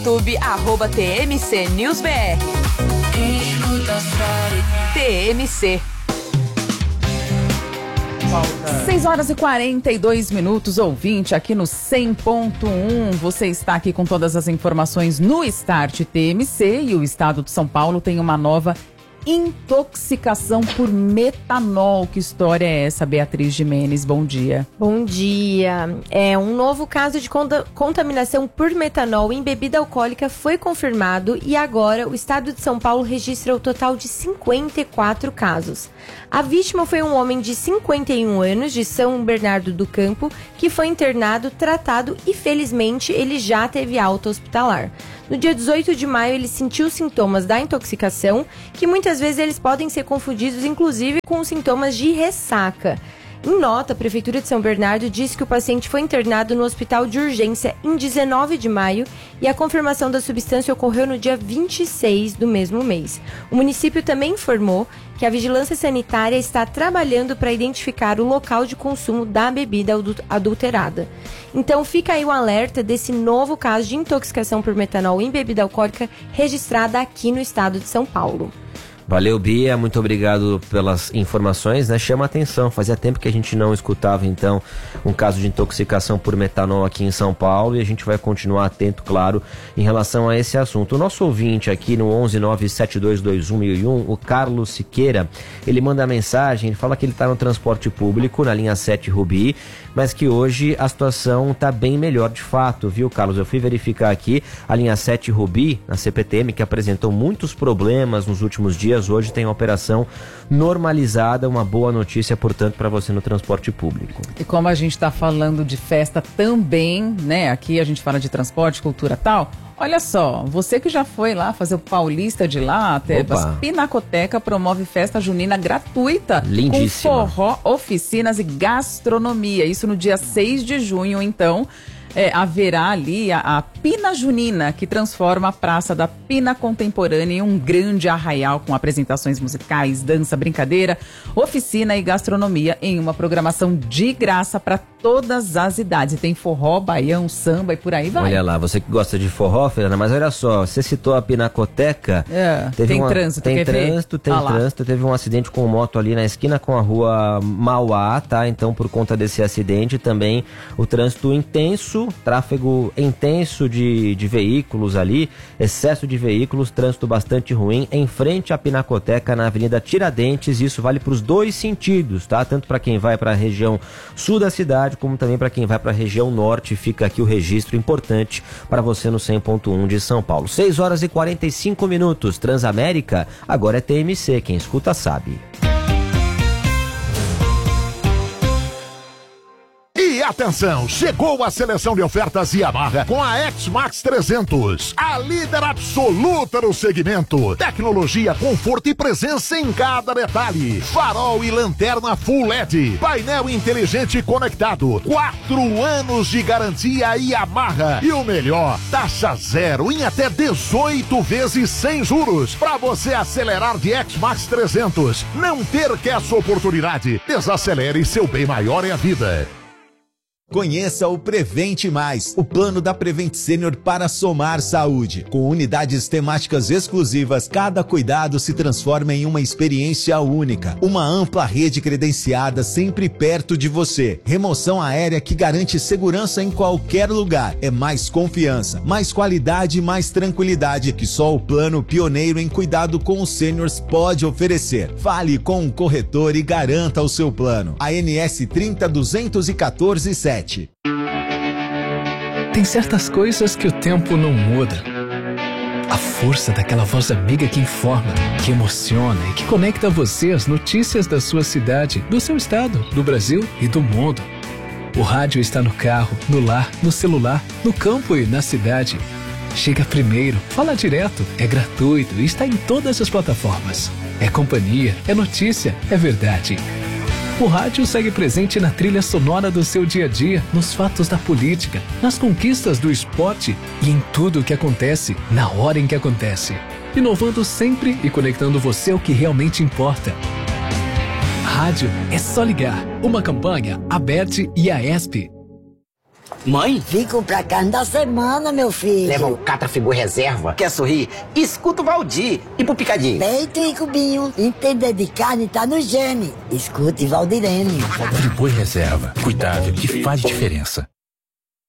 YouTube, @TMC News BR. TMC. 6h42, ouvinte, aqui no 100.1. Você está aqui com todas as informações no Start TMC e o estado de São Paulo tem uma nova intoxicação por metanol. Que história é essa, Beatriz Gimenez? Bom dia. Bom dia. Um novo caso de contaminação por metanol em bebida alcoólica foi confirmado e agora o estado de São Paulo registra o total de 54 casos. A vítima foi um homem de 51 anos de São Bernardo do Campo que foi internado, tratado e felizmente ele já teve alta hospitalar. No dia 18 de maio, ele sentiu sintomas da intoxicação, que muitas vezes eles podem ser confundidos, inclusive, com os sintomas de ressaca. Em nota, a Prefeitura de São Bernardo disse que o paciente foi internado no hospital de urgência em 19 de maio e a confirmação da substância ocorreu no dia 26 do mesmo mês. O município também informou que a Vigilância Sanitária está trabalhando para identificar o local de consumo da bebida adulterada. Então fica aí o alerta desse novo caso de intoxicação por metanol em bebida alcoólica registrada aqui no estado de São Paulo. Valeu, Bia, muito obrigado pelas informações, né? Chama a atenção, fazia tempo que a gente não escutava, então, um caso de intoxicação por metanol aqui em São Paulo e a gente vai continuar atento, claro, em relação a esse assunto. O nosso ouvinte aqui no 11972211001, o Carlos Siqueira, ele manda mensagem, ele fala que ele está no transporte público, na linha 7 Rubi, mas que hoje a situação está bem melhor de fato, viu, Carlos? Eu fui verificar aqui a linha 7 Rubi, na CPTM, que apresentou muitos problemas nos últimos dias. Hoje tem uma operação normalizada, uma boa notícia, portanto, para você no transporte público. E como a gente está falando de festa também, né? Aqui a gente fala de transporte, cultura e tal. Olha só, você que já foi lá fazer o Paulista de lá, a Pinacoteca promove festa junina gratuita. Lindíssima. Com forró, oficinas e gastronomia. Isso no dia 6 de junho, então. Haverá ali a Pina Junina, que transforma a Praça da Pina Contemporânea em um grande arraial com apresentações musicais, dança, brincadeira, oficina e gastronomia em uma programação de graça para todas as idades. E tem forró, baião, samba e por aí vai. Olha lá, você que gosta de forró, Fernanda, mas olha só, você citou a Pinacoteca. Tem trânsito, tem trânsito. Teve um acidente com moto ali na esquina com a rua Mauá, tá? Então, por conta desse acidente, também o trânsito intenso, tráfego intenso de veículos ali, excesso de veículos, trânsito bastante ruim em frente à Pinacoteca na Avenida Tiradentes. Isso vale para os dois sentidos, tá? Tanto para quem vai para a região sul da cidade, como também para quem vai para a região norte. Fica aqui o registro importante para você no 100.1 de São Paulo. 6h45, Transamérica, agora é TMC, quem escuta sabe. E atenção, chegou a seleção de ofertas Yamaha com a X-Max 300, a líder absoluta no segmento. Tecnologia, conforto e presença em cada detalhe. Farol e lanterna Full LED, painel inteligente conectado, 4 anos de garantia Yamaha. E o melhor, taxa zero em até 18 vezes sem juros. Para você acelerar de X-Max 300, não perca essa oportunidade. Desacelere, seu bem maior é a vida. Conheça o Prevente Mais, o plano da Prevent Senior para somar saúde. Com unidades temáticas exclusivas, cada cuidado se transforma em uma experiência única. Uma ampla rede credenciada sempre perto de você. Remoção aérea que garante segurança em qualquer lugar. É mais confiança, mais qualidade e mais tranquilidade que só o plano pioneiro em cuidado com os seniors pode oferecer. Fale com um corretor e garanta o seu plano. ANS 30.214.7. Tem certas coisas que o tempo não muda. A força daquela voz amiga que informa, que emociona e que conecta você às notícias da sua cidade, do seu estado, do Brasil e do mundo. O rádio está no carro, no lar, no celular, no campo e na cidade. Chega primeiro, fala direto, é gratuito e está em todas as plataformas. É companhia, é notícia, é verdade. O rádio segue presente na trilha sonora do seu dia a dia, nos fatos da política, nas conquistas do esporte e em tudo o que acontece, na hora em que acontece. Inovando sempre e conectando você ao que realmente importa. Rádio é só ligar. Uma campanha, ABERT e AESP. Mãe? Vim comprar carne da semana, meu filho. Leva o Catra Frigo Reserva. Quer sorrir? Escuta o Valdir. E pro picadinho? Peito e cubinho. Entender de carne tá no gene. Escute Valdirene. Friboi Reserva. Cuidado que faz diferença.